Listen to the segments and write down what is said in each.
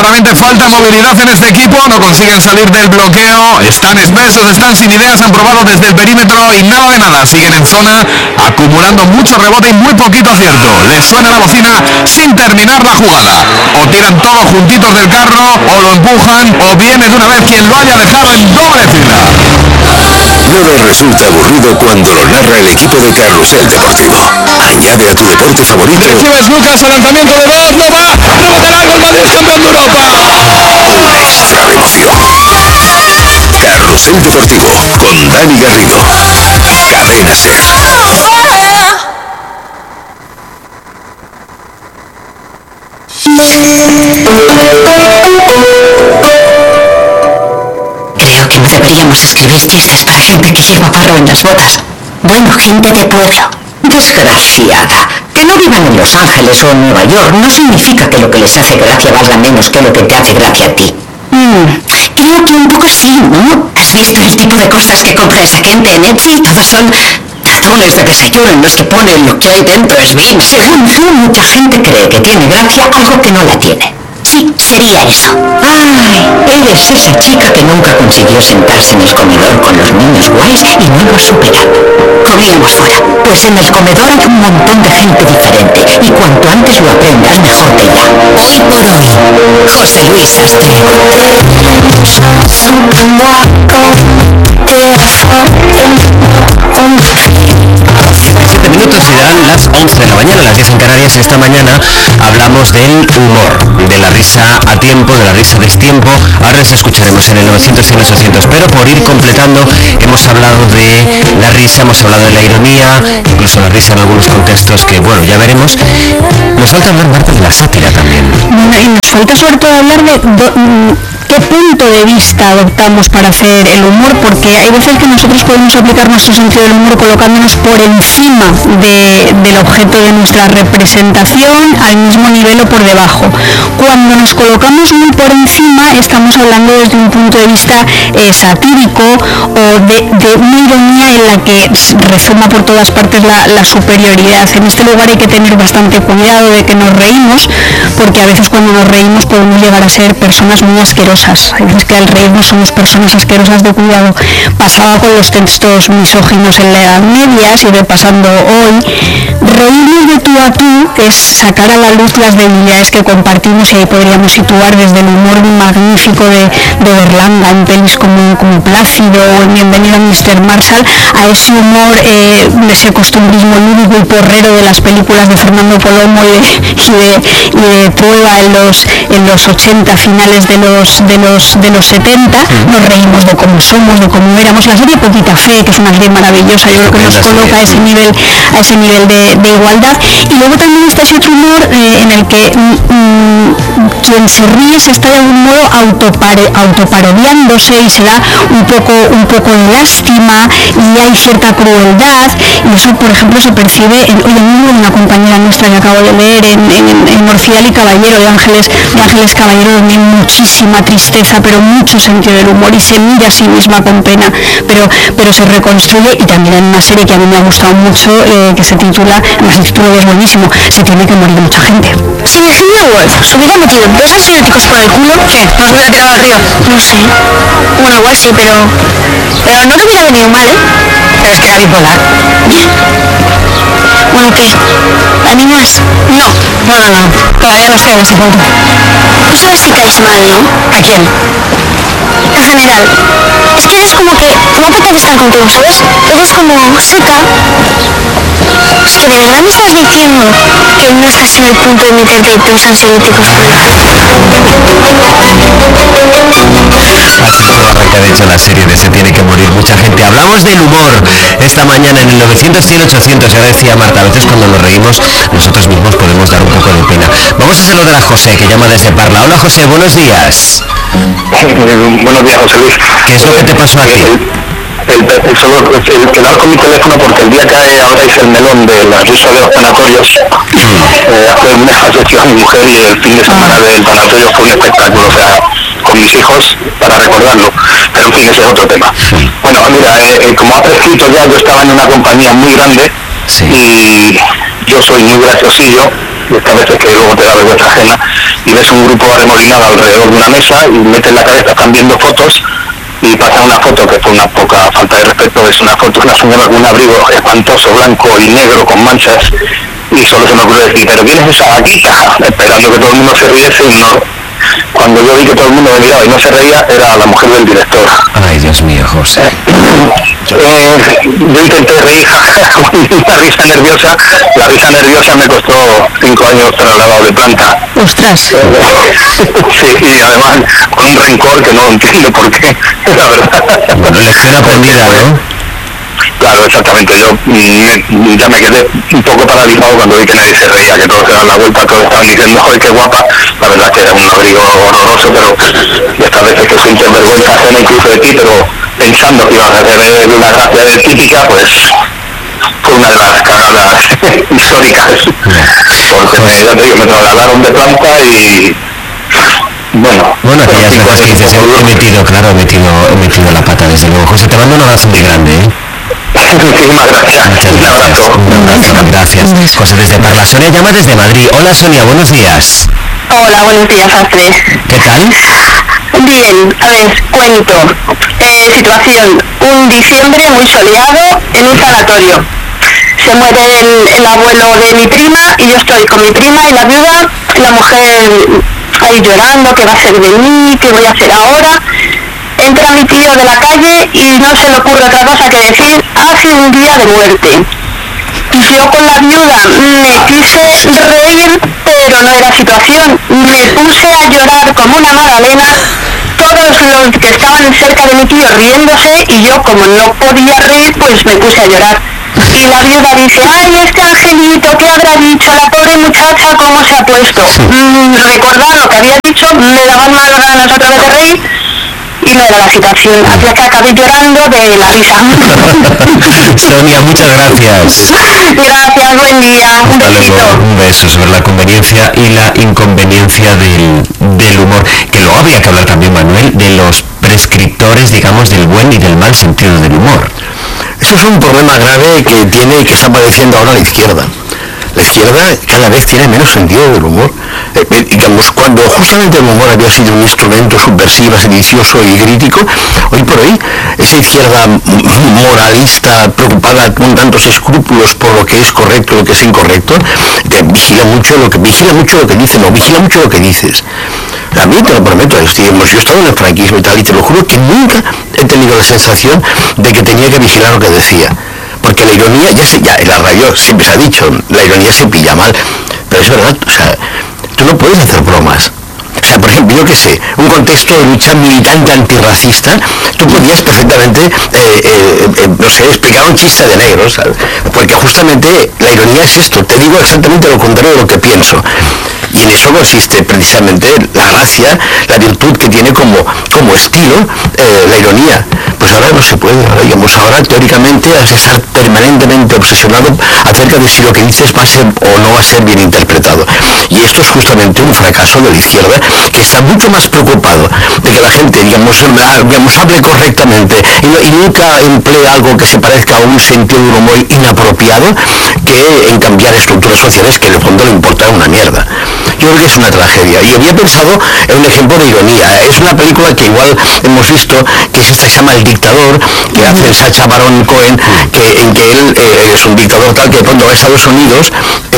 Claramente falta movilidad en este equipo, no consiguen salir del bloqueo, están espesos, están sin ideas, han probado desde el perímetro y nada de nada, siguen en zona, acumulando mucho rebote y muy poquito acierto. Les suena la bocina sin terminar la jugada, o tiran todos juntitos del carro, o lo empujan, o viene de una vez quien lo haya dejado en doble fila. No les resulta aburrido cuando lo narra el equipo de Carrusel Deportivo. Añade a tu deporte favorito. Recibes Lucas, el lanzamiento de dos, no va, rebotará, gol Madrid, campeón de Europa. Una extra emoción. Carrusel Deportivo con Dani Garrido. Cadena SER. Creo que no deberíamos escribir chistes para gente que lleva barro en las botas. Bueno, gente de pueblo. Desgraciada. Que no vivan en Los Ángeles o en Nueva York no significa que lo que les hace gracia valga menos que lo que te hace gracia a ti. Creo que un poco sí, ¿no? ¿Has visto el tipo de cosas que compra esa gente en Etsy? Todos son tazones de desayuno en los que ponen lo que hay dentro es bien. Según tú, mucha gente cree que tiene gracia algo que no la tiene. Sí, sería eso. Ay, ella es esa chica que nunca consiguió sentarse en el comedor con los niños guays y no lo ha superado. Comíamos fuera, pues en el comedor hay un montón de gente diferente y cuanto antes lo aprendas, mejor te irá. Hoy por hoy, José Luis Sastre. 7 minutos y darán las 11 de la mañana, las 10 en Canarias. Esta mañana hablamos del humor, de la risa a tiempo, de la risa a destiempo. Ahora les escucharemos en el 900 y en 800, pero por ir completando, hemos hablado de la risa, hemos hablado de la ironía, incluso la risa en algunos contextos que, bueno, ya veremos. Nos falta hablar, Marta, de la sátira también. Bueno, y nos falta sobre todo hablar de qué punto de vista adoptamos para hacer el humor, porque hay veces que nosotros podemos aplicar nuestro sentido del humor colocándonos por encima del objeto de nuestra representación, al mismo nivel o por debajo. Cuando nos colocamos muy por encima, estamos hablando desde un punto de vista satírico o de una ironía en la que resuma por todas partes la superioridad. En este lugar hay que tener bastante cuidado de que nos reímos, porque a veces cuando nos reímos podemos llegar a ser personas muy asquerosas. Hay veces que al reírnos somos personas asquerosas, de cuidado. Pasaba con los textos misóginos en la Edad Media, sigue pasando hoy. Reírnos de tú a tú es sacar a la luz las debilidades que compartimos, y ahí podríamos situar desde el humor magnífico de Berlanga en pelis como Plácido o en Bienvenido a Mr. Marshall, a ese humor de ese costumbrismo lúdico y porrero de las películas de Fernando Palomo y de Trueba en los 80, finales de los 70. Nos reímos de cómo somos, de cómo éramos. La serie Poquita Fe, que es una serie maravillosa, yo creo que nos coloca a ese nivel de igualdad. Y luego también está ese otro humor en el que quien se ríe se está de algún modo autoparodiándose y se da un poco de lástima y hay cierta crueldad, y eso por ejemplo se percibe en una compañera nuestra que acabo de leer en Orfidal y Caballero de Ángeles Caballero, donde hay muchísima tristeza pero mucho sentido del humor y se mira a sí misma con pena pero se reconstruye. Y también en una serie que a mí me ha gustado mucho, que se titula, además el título es buenísimo, Se tiene que morir mucha gente. Si Virginia Woolf se hubiera metido 2 ansiolíticos por el culo, ¿qué? ¿Nos hubiera tirado al río? No sé. Bueno, igual sí, pero no te hubiera venido mal, ¿eh? Pero es que era bipolar. Bueno, ¿qué? ¿Animas? No, todavía no estoy en ese punto. Tú sabes que caes mal, ¿no? ¿A quién? En general. Es que eres como que no apetece estar contigo, ¿sabes? Eres como seca. Es que de verdad me estás diciendo que no estás en el punto de meterte 2 ansiolíticos por el culo. Así se arranca de hecho la serie de Se tiene que morir mucha gente. Hablamos del humor esta mañana en el 900 y el 800. Ya decía Marta, a veces cuando nos reímos nosotros mismos podemos dar un poco de pena. Vamos a saludar a José, que llama desde Parla. Hola José, buenos días. Buenos días, José Luis. ¿Qué es lo que te pasó a ti? El quedar con mi teléfono, porque el día que abráis el melón de la risa de los tanatorios, hace un mes falleció mi mujer y el fin de semana del tanatorio fue un espectáculo, o sea, con mis hijos para recordarlo, pero en fin, ese es otro tema. Bueno, mira, como ha prescrito ya, yo estaba en una compañía muy grande y yo soy muy graciosillo, y esta vez es que luego te da vergüenza ajena, y de ves un grupo arremolinado alrededor de una mesa y meten la cabeza, están viendo fotos y pasan una foto que fue una poca falta de respeto, es una foto de una señora con un abrigo espantoso, blanco y negro con manchas, y solo se me ocurre decir, ¿pero quién es esa vaquita? Esperando que todo el mundo se riese, y no. Cuando yo vi que todo el mundo me miraba y no se reía, era la mujer del director. Ay, Dios mío, José. Yo intenté reír, una risa nerviosa. La risa nerviosa me costó 5 años trasladado de planta. Ostras. Sí, y además con un rencor que no entiendo por qué, la verdad. Bueno, lección aprendida, ¿no? Claro, exactamente. Yo ya me quedé un poco paralizado cuando vi que nadie se reía, que todos se daban la vuelta, todos estaban diciendo, ¡ay, qué guapa! La verdad es que era un abrigo horroroso, pero estas veces que sientes vergüenza ajena incluso de ti, pero pensando que ibas a hacer una gracia de típica, pues fue una de las cagadas históricas, porque me trasladaron de planta y... Bueno, aquellas veces que dices, he metido la pata, desde luego. José, te mando un abrazo muy grande, ¿eh? Muchísimas gracias. Un abrazo, gracias. José desde Parla. Sonia llama desde Madrid. Hola, Sonia, buenos días. Hola, buenos días, Astre. ¿Qué tal? Bien, a ver, cuento. Situación, un diciembre muy soleado en un sanatorio. Se muere el abuelo de mi prima y yo estoy con mi prima y la viuda, la mujer ahí llorando, ¿qué va a ser de mí? ¿Qué voy a hacer ahora? Entra mi tío de la calle y no se le ocurre otra cosa que decir, hace un día de muerte. Yo con la viuda me quise reír, pero no era situación. Me puse a llorar como una magdalena, todos los que estaban cerca de mi tío riéndose, y yo, como no podía reír, pues me puse a llorar. Y la viuda dice, ay, este angelito, ¿qué habrá dicho? La pobre muchacha, ¿cómo se ha puesto? Recordar lo que había dicho, me daban malas ganas otra vez de reír, y no era la situación, hasta que acabé llorando de la risa. Sonia, muchas gracias. Gracias, buen día, un besito. Un beso sobre la conveniencia y la inconveniencia del humor, que luego habría que hablar también, Manuel, de los prescriptores, digamos, del buen y del mal sentido del humor. Eso es un problema grave que está padeciendo ahora la izquierda. La izquierda cada vez tiene menos sentido del humor. Digamos, cuando justamente el humor había sido un instrumento subversivo, sedicioso y crítico, hoy por hoy esa izquierda moralista, preocupada con tantos escrúpulos por lo que es correcto y lo que es incorrecto, vigila mucho lo que dicen, o vigila mucho lo que dices. A mí, te lo prometo, yo he estado en el franquismo y tal, y te lo juro que nunca he tenido la sensación de que tenía que vigilar lo que decía. Porque la ironía, ya en la radio siempre se ha dicho, la ironía se pilla mal, pero es verdad, o sea, tú no puedes hacer bromas. O sea, por ejemplo, yo qué sé, un contexto de lucha militante antirracista, tú podías perfectamente, no sé, explicar un chiste de negros, ¿sabes? Porque justamente la ironía es esto, te digo exactamente lo contrario de lo que pienso. Y en eso consiste precisamente la gracia, la virtud que tiene como estilo la ironía. Pues ahora no se puede, ahora teóricamente has de estar permanentemente obsesionado acerca de si lo que dices va a ser o no va a ser bien interpretado. Y esto es justamente un fracaso de la izquierda, que está mucho más preocupado de que la gente, digamos hable correctamente y nunca emplee algo que se parezca a un sentido de humor inapropiado, que en cambiar estructuras sociales que en el fondo le importa una mierda. Yo creo que es una tragedia. Y había pensado en un ejemplo de ironía. Es una película que igual hemos visto, que se llama El Dictador, que hace Sacha Baron Cohen, en que él es un dictador tal que de pronto va a Estados Unidos,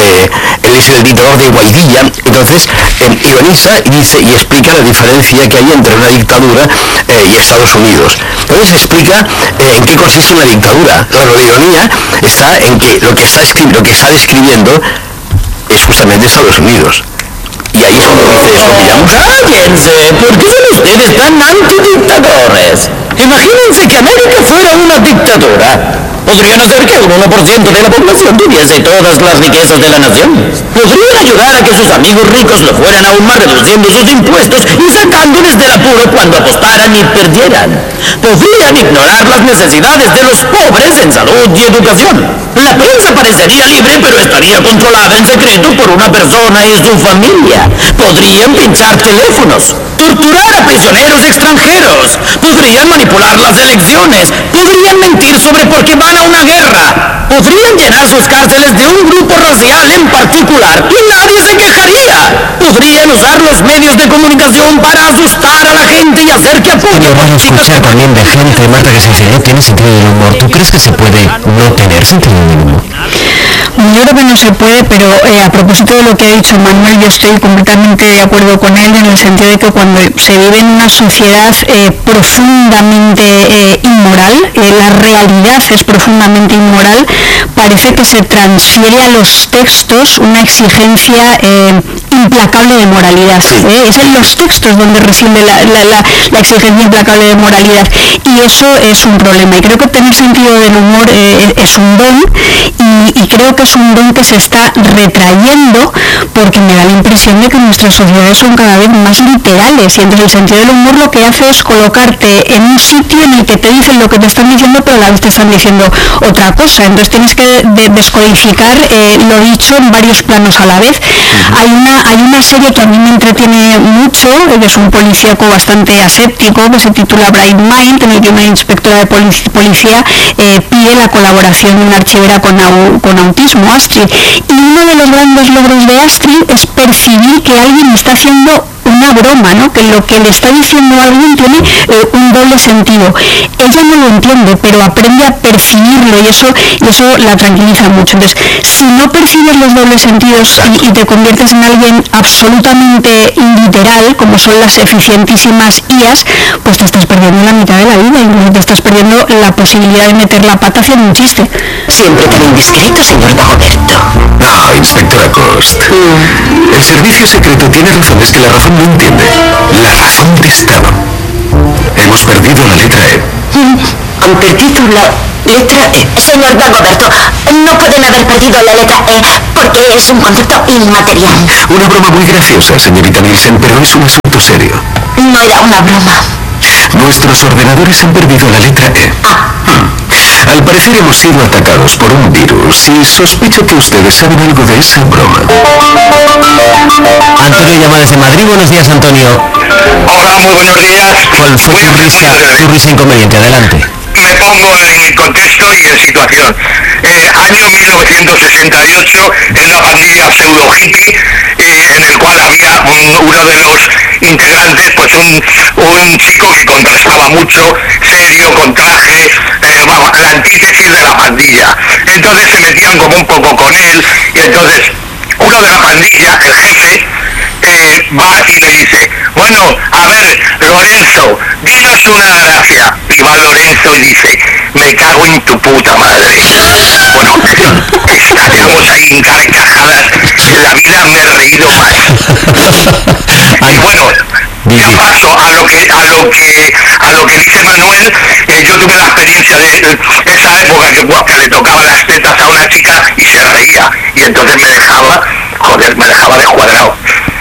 él es el dictador de Guaidilla, entonces ironiza y dice y explica la diferencia que hay entre una dictadura y Estados Unidos. Entonces explica en qué consiste una dictadura. La ironía está en que lo que está describiendo es justamente Estados Unidos. Y ahí es donde dice esto que llamamos... ¡Cállense! ¿Por qué son ustedes tan antidictadores? Imagínense que América fuera una dictadura. Podrían hacer que un 1% de la población tuviese todas las riquezas de la nación. Podrían ayudar a que sus amigos ricos lo fueran aún más reduciendo sus impuestos y sacándoles del apuro cuando apostaran y perdieran. Podrían ignorar las necesidades de los pobres en salud y educación. La prensa parecería libre, pero estaría controlada en secreto por una persona y su familia. Podrían pinchar teléfonos, torturar a prisioneros extranjeros, podrían manipular las elecciones, podrían mentir sobre por qué van a una guerra, podrían llenar sus cárceles de un grupo racial en particular y nadie se quejaría. Podrían usar los medios de comunicación para asustar a la gente y hacer que apoye Lo van a escuchar también de gente, Marta, que se dice, no tiene sentido del humor. ¿Tú crees que se puede no tener sentido del humor? Yo creo que no se puede, pero a propósito de lo que ha dicho Manuel, yo estoy completamente de acuerdo con él en el sentido de que cuando se vive en una sociedad profundamente inmoral, la realidad es profundamente inmoral, parece que se transfiere a los textos una exigencia implacable de moralidad. Es en los textos donde reside la exigencia implacable de moralidad, y eso es un problema. Y creo que tener sentido del humor es un don, y creo que es un don que se está retrayendo, porque me da la impresión de que nuestras sociedades son cada vez más literales, y entonces el sentido del humor lo que hace es colocarte en un sitio en el que te dicen lo que te están diciendo, pero a la vez te están diciendo otra cosa. Entonces tienes que descodificar lo dicho en varios planos a la vez. Hay una serie que a mí me entretiene mucho, es un policíaco bastante aséptico, que se titula Bright Mind, en el que una inspectora de policía pide la colaboración de una archivera con autismo, Astrid, y uno de los grandes logros de Astrid es percibir que alguien está haciendo una broma, ¿no? Que lo que le está diciendo a alguien tiene un doble sentido. Ella no lo entiende, pero aprende a percibirlo, y eso la tranquiliza mucho. Entonces, si no percibes los dobles sentidos y te conviertes en alguien absolutamente literal, como son las eficientísimas IAs, pues te estás perdiendo la mitad de la vida, y te estás perdiendo la posibilidad de meter la pata haciendo un chiste. Siempre tan indiscreto, señor Dagoberto. Ah, inspectora Cost. El servicio secreto tiene razón, es que la razón no entiende. La razón de Estado. Hemos perdido la letra E. Han perdido la letra E. Señor Dagoberto, no pueden haber perdido la letra E porque es un concepto inmaterial. Una broma muy graciosa, señorita Nielsen, pero es un asunto serio. No era una broma. Nuestros ordenadores han perdido la letra E. Al parecer hemos sido atacados por un virus y sospecho que ustedes saben algo de esa broma. Antonio llama desde Madrid. Buenos días, Antonio. Hola, muy buenos días. ¿Cuál fue tu risa inconveniente? Adelante. Me pongo en contexto y en situación. Año 1968, en una pandilla pseudo hippie, en el cual había uno de los integrantes, pues un chico que contrastaba mucho, serio, con traje, vamos, la antítesis de la pandilla. Entonces se metían como un poco con él, y entonces uno de la pandilla, el jefe, va y le dice, bueno, a ver, Lorenzo, dinos una gracia. Y va Lorenzo y dice, me cago en tu puta madre. Bueno, estallamos ahí en carcajadas, en la vida me he reído más. Y bueno, ya paso a lo que dice Manuel. Yo tuve la experiencia de esa época que le tocaba las tetas a una chica y se reía, y entonces me dejaba descuadrado.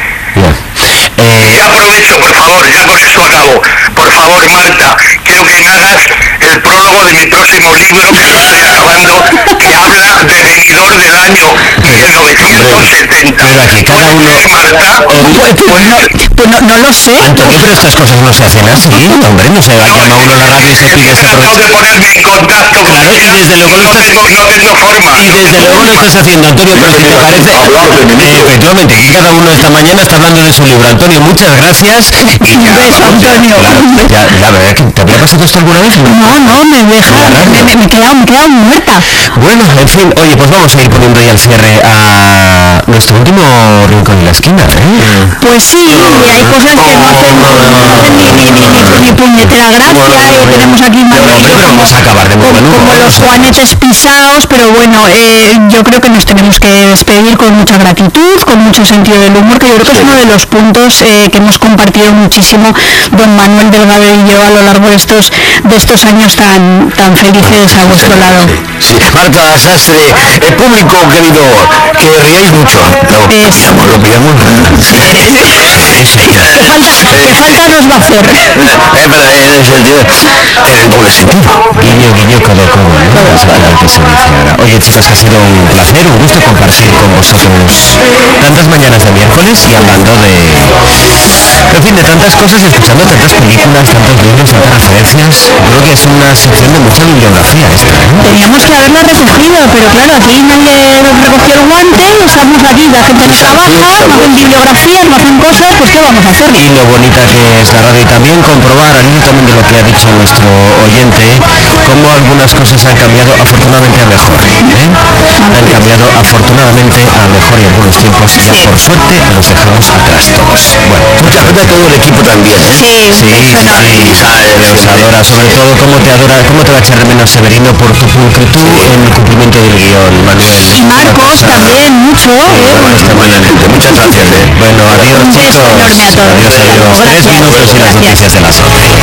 Y aprovecho, por favor, ya con esto acabo. Por favor, Marta, quiero que me hagas el prólogo de mi próximo libro, que lo estoy acabando, que habla de venidor del año 1970. Pero aquí cada uno... Marta, Pues no lo sé. Antonio, pero estas cosas no se hacen así, hombre, no se va, llama uno a la radio y se pide ese tengo que ponerme en contacto con Claro, y ella, desde luego no tengo forma. Y desde luego lo estás haciendo, Antonio, pero si te parece... efectivamente, que cada uno esta mañana está hablando de su libro. Antonio, muchas gracias. Y Un beso, Antonio. Claro, ya, ¿verdad que te había pasado esto alguna vez? No, me he quedado muerta. Bueno, en fin, oye, pues vamos a ir poniendo ya el cierre a nuestro último rincón en la esquina, Pues sí, y hay cosas que no hacen ni puñetera gracia, y tenemos aquí vamos a acabar de nuevo, como los juanetes pisados, pero bueno, yo creo que nos tenemos que despedir con mucha gratitud, con mucho sentido del humor, que yo creo que es uno de los puntos que hemos compartido muchísimo don Manuel Delgado y yo a lo largo de estos años tan felices a vuestro lado. Sí, Marta Sastre, el público querido, que ríais mucho. Lo pillamos. ¿Qué falta nos va a hacer? Pero en el sentido, en el doble sentido. Guiño, codo, ¿no? Es lo que se dice ahora. Oye, chicos, que ha sido un placer, un gusto compartir con vosotros tantas mañanas de miércoles y hablando de tantas cosas, escuchando tantas películas, tantos libros, tantas referencias, creo que es una sección de mucha bibliografía esta, ¿eh? Teníamos que haberla recogido, pero claro, aquí nadie recogió el guante, estamos aquí, la gente no trabaja, no hacen bibliografías, no hacen cosas, pues ¿qué vamos a hacer? Y lo bonita que es la radio, y también comprobar, al hilo también de lo que ha dicho nuestro oyente, cómo algunas cosas han cambiado afortunadamente a mejor, ¿eh? Han cambiado afortunadamente a mejor, y algunos tiempos ya por suerte los dejamos atrás todos. Bueno, Mucha gente, todo el equipo también, ¿eh? sí, os adora, sobre todo cómo te va a echar de menos Severino por tu pulcritud en el cumplimiento del guión, Manuel. Y Marcos también, mucho. Muchas gracias, Bueno, adiós Un beso chicos. enorme a todos. Adiós, adiós. 3 minutos y las noticias de las 11.